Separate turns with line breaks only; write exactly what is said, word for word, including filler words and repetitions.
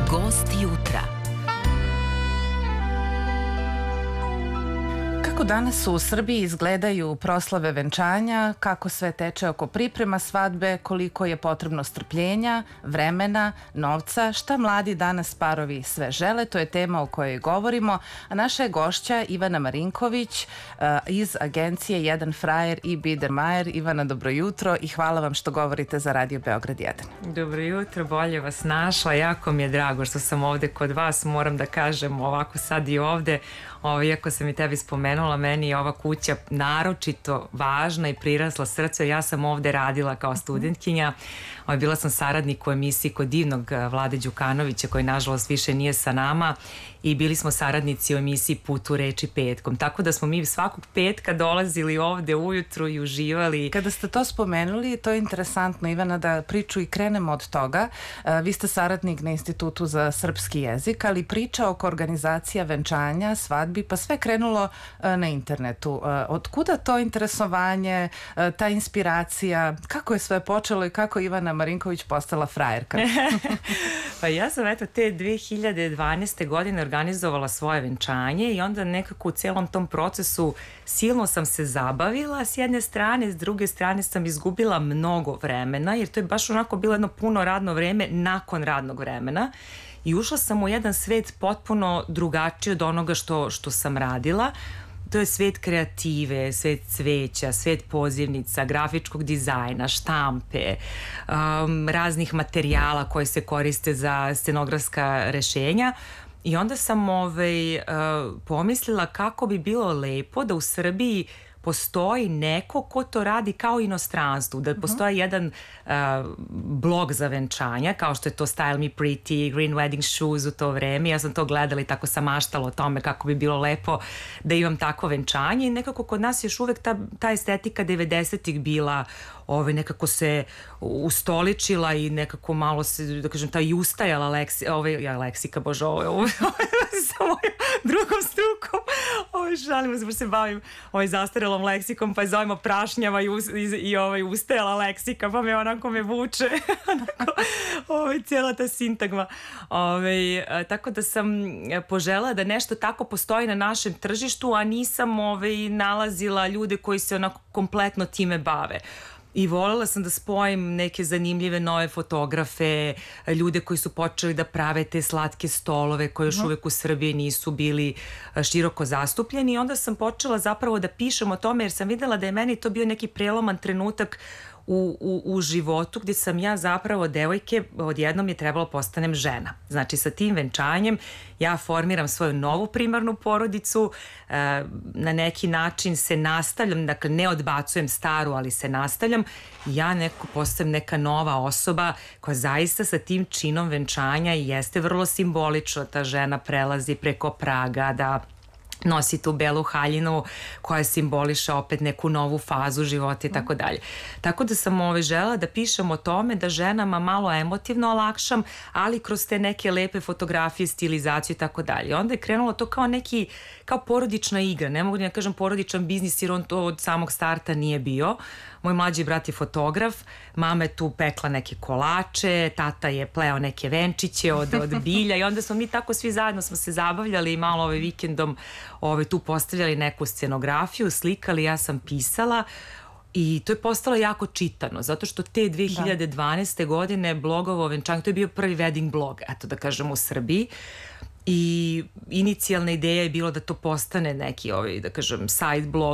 Gost jutra. Kako danas u Srbiji izgledaju proslave venčanja, kako sve teče oko priprema svadbe, koliko je potrebno strpljenja, vremena, novca, šta mladi danas parovi sve žele, to je tema o kojoj govorimo, a naša je gošća Ivana Marinković uh, iz agencije Jedan frajer i Biedermeier. Ivana, dobro jutro i hvala vam što govorite za Radio Beograd jedan.
Dobro jutro, bolje vas našla, jako mi je drago što sam ovde kod vas, moram da kažem ovako sad i ovde, ovo, iako sam i tebi spomenula, meni je ova kuća naročito važna i prirasla srcu. Ja sam ovde radila kao studentkinja, bila sam saradnik u emisiji kod divnog Vlade Đukanovića, koji nažalost više nije sa nama, i bili smo saradnici u emisiji Put u reči petkom, tako da smo mi svakog petka dolazili ovde ujutru i uživali.
Kada ste to spomenuli, to je interesantno, Ivana, da priču i krenemo od toga. Vi ste saradnik na Institutu za srpski jezik, ali priča oko organizacija venčanja, svadbi, pa sve krenulo na internetu. Od kuda to interesovanje, ta inspiracija, kako je sve počelo i kako Ivana Marinković postala frajerka?
Pa ja sam eto te dve hiljade dvanaeste. godine organizovala svoje venčanje i onda nekako u celom tom procesu silno sam se zabavila s jedne strane, s druge strane sam izgubila mnogo vremena, jer to je baš onako bilo jedno puno radno vreme nakon radnog vremena i ušla sam u jedan svet potpuno drugačiji od onoga što, što sam radila. To je svet kreative, svet cveća, svet pozivnica, grafičkog dizajna, štampe, um, raznih materijala koje se koriste za scenografska rešenja. I onda sam ovaj, uh, pomislila kako bi bilo lepo da u Srbiji postoji neko ko to radi kao inostranstvu, da postoji uh-huh. jedan uh, blog za venčanja, kao što je to Style Me Pretty, Green Wedding Shoes u to vreme. Ja sam to gledala i tako sam maštala o tome kako bi bilo lepo da imam takvo venčanje i nekako kod nas još uvek ta, ta estetika devedesetih bila ovaj, nekako se ustoličila i nekako malo se, da kažem, ta i ustajala leksi, ovaj, ja, leksika, bože, ovaj, ovaj, sa mojom drugom strukom, ovaj, šalimo se, pošto se bavim ovaj, zastarelom leksikom, pa je zovemo prašnjava i, us, i, i ovaj, ustajala leksika, pa me onako me vuče, onako, ovaj, cijela ta sintagma. Ovaj, tako da sam požela da nešto tako postoji na našem tržištu, a nisam ovaj, nalazila ljude koji se onako kompletno time bave. I voljela sam da spojim neke zanimljive nove fotografe, ljude koji su počeli da prave te slatke stolove koji još uvek u Srbiji nisu bili široko zastupljeni i onda sam počela zapravo da pišem o tome jer sam videla da je meni to bio neki preloman trenutak U, u, u životu gdje sam ja zapravo devojke, odjednom je trebalo postanem žena. Znači sa tim venčanjem ja formiram svoju novu primarnu porodicu, e, na neki način se nastavljam, dakle ne odbacujem staru, ali se nastavljam i ja neko postajem neka nova osoba koja zaista sa tim činom venčanja jeste vrlo simbolično. Ta žena prelazi preko praga da nosi tu belu haljinu koja simboliša opet neku novu fazu života i tako dalje. Tako da sam ovaj žela da pišem o tome da ženama malo emotivno olakšam, ali kroz te neke lepe fotografije, stilizaciju i tako dalje. Onda je krenulo to kao neki, kao porodična igra. Ne mogu da kažem porodičan biznis jer on to od samog starta nije bio. Moj mlađi brat je fotograf, mama je tu pekla neke kolače, tata je pleo neke venčiće od, od bilja i onda smo mi tako svi zajedno smo se zabavljali i malo ovaj vikendom ovaj, tu postavljali neku scenografiju, slikali, ja sam pisala i to je postalo jako čitano, zato što te dve hiljade dvanaeste. Da. godine blogovo venčanje, to je bio prvi wedding blog, eto da kažem u Srbiji. I inicijalna ideja je bilo da to postane neki, ovaj, da kažem, side blog